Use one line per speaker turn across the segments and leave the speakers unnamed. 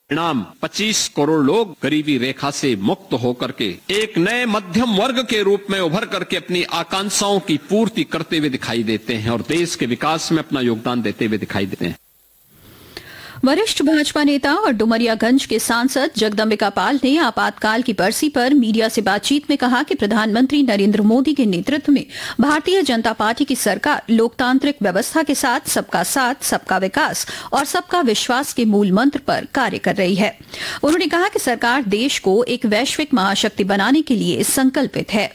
परिणाम 25 करोड़ लोग गरीबी रेखा से मुक्त होकर के एक नए मध्यम वर्ग के रूप में उभर करके अपनी आकांक्षाओं की पूर्ति करते हुए दिखाई देते हैं और देश के विकास में अपना योगदान देते हुए दिखाई देते हैं।
वरिष्ठ भाजपा नेता और डुमरियागंज के सांसद जगदम्बिका पाल ने आपातकाल की बरसी पर मीडिया से बातचीत में कहा कि प्रधानमंत्री नरेंद्र मोदी के नेतृत्व में भारतीय जनता पार्टी की सरकार लोकतांत्रिक व्यवस्था के साथ, सबका विकास और सबका विश्वास के मूल मंत्र पर कार्य कर रही है। उन्होंने कहा कि सरकार देश को एक वैश्विक महाशक्ति बनाने के लिए संकल्पित है।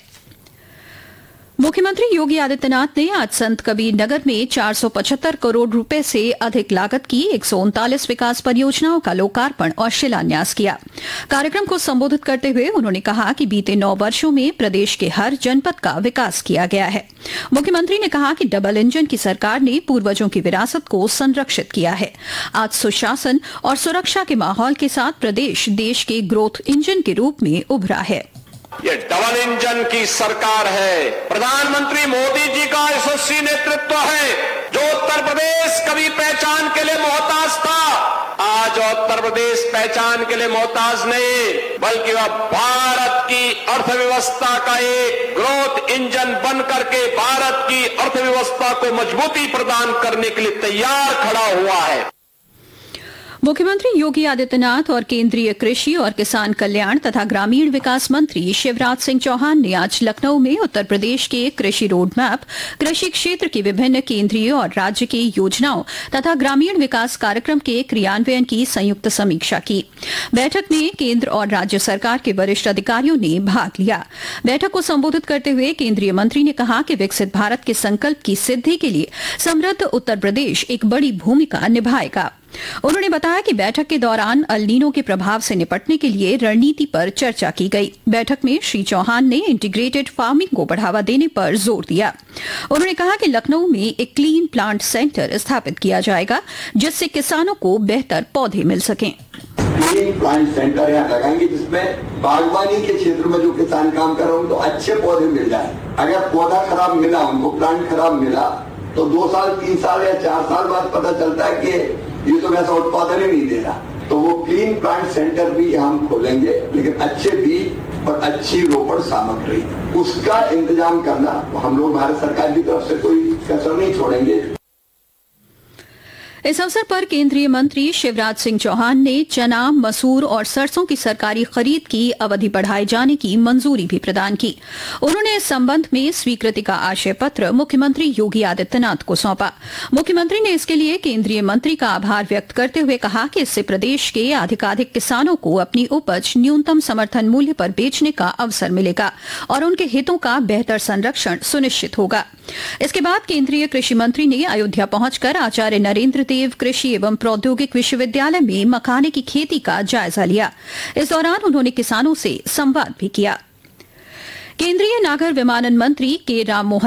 मुख्यमंत्री योगी आदित्यनाथ ने आज संत कबीर नगर में 475 करोड़ रुपए से अधिक लागत की 139 विकास परियोजनाओं का लोकार्पण और शिलान्यास किया। कार्यक्रम को संबोधित करते हुए उन्होंने कहा कि बीते 9 वर्षों में प्रदेश के हर जनपद का विकास किया गया है। मुख्यमंत्री ने कहा कि डबल इंजन की सरकार ने पूर्वजों की विरासत को संरक्षित किया है। आज सुशासन और सुरक्षा के माहौल के साथ प्रदेश देश के ग्रोथ इंजन के रूप में उभरा है।
ये डबल इंजन की सरकार है। प्रधानमंत्री मोदी जी का यशस्वी नेतृत्व है। जो उत्तर प्रदेश कभी पहचान के लिए मोहताज था, आज उत्तर प्रदेश पहचान के लिए मोहताज नहीं, बल्कि वह भारत की अर्थव्यवस्था का एक ग्रोथ इंजन बन करके भारत की अर्थव्यवस्था को मजबूती प्रदान करने के लिए तैयार खड़ा हुआ है।
मुख्यमंत्री योगी आदित्यनाथ और केंद्रीय कृषि और किसान कल्याण तथा ग्रामीण विकास मंत्री शिवराज सिंह चौहान ने आज लखनऊ में उत्तर प्रदेश के कृषि रोड मैप, कृषि क्षेत्र की विभिन्न केंद्रीय और राज्य की योजनाओं तथा ग्रामीण विकास कार्यक्रम के क्रियान्वयन की संयुक्त समीक्षा की। बैठक में केंद्र और राज्य सरकार के वरिष्ठ अधिकारियों ने भाग लिया। बैठक को संबोधित करते हुए केंद्रीय मंत्री ने कहा कि विकसित भारत के संकल्प की सिद्धि के लिए समृद्ध उत्तर प्रदेश एक बड़ी भूमिका निभाएगा। उन्होंने बताया कि बैठक के दौरान अल नीनो के प्रभाव से निपटने के लिए रणनीति पर चर्चा की गई। बैठक में श्री चौहान ने इंटीग्रेटेड फार्मिंग को बढ़ावा देने पर जोर दिया। उन्होंने कहा कि लखनऊ में एक क्लीन प्लांट सेंटर स्थापित किया जाएगा, जिससे किसानों को बेहतर पौधे मिल सकें।
क्लीन प्लांट सेंटर यहाँ लगाएंगे, जिसमें बागवानी के क्षेत्र में जो किसान काम कर रहे हैं तो अच्छे पौधे मिल जाए। अगर पौधा खराब मिला, उनको प्लांट खराब मिला, तो 2 साल 3 साल या 4 साल बाद पता चलता है कि ये तो वैसा उत्पादन ही नहीं दे रहा। तो वो क्लीन प्लांट सेंटर भी हम खोलेंगे, लेकिन अच्छे बीज और अच्छी रोपण सामग्री उसका इंतजाम करना हम लोग भारत सरकार की तरफ से कोई कसर नहीं छोड़ेंगे।
इस अवसर पर केंद्रीय मंत्री शिवराज सिंह चौहान ने चना, मसूर और सरसों की सरकारी खरीद की अवधि बढ़ाए जाने की मंजूरी भी प्रदान की। उन्होंने इस संबंध में स्वीकृति का आशय पत्र मुख्यमंत्री योगी आदित्यनाथ को सौंपा। मुख्यमंत्री ने इसके लिए केंद्रीय मंत्री का आभार व्यक्त करते हुए कहा कि इससे प्रदेश के अधिकाधिक किसानों को अपनी उपज न्यूनतम समर्थन मूल्य पर बेचने का अवसर मिलेगा और उनके हितों का बेहतर संरक्षण सुनिश्चित होगा। इसके बाद केंद्रीय कृषि मंत्री ने अयोध्या पहुंचकर आचार्य नरेंद्र देव कृषि एवं प्रौद्योगिक विश्वविद्यालय में मखाने की खेती का जायजा लिया। इस दौरान उन्होंने किसानों से संवाद भी किया। केंद्रीय नागर विमानन मंत्री के राममोहन